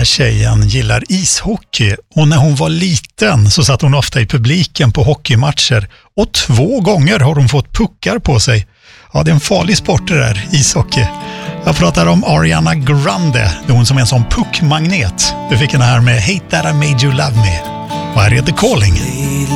tjejen gillar ishockey och när hon var liten så satt hon ofta i publiken på hockeymatcher och 2 gånger har hon fått puckar på sig. Ja, det är en farlig sport det där, ishockey. Jag pratar om Ariana Grande, det är hon som är en sån puckmagnet. Du fick henne här med Hate That I Made You Love Me. Och här är The Calling.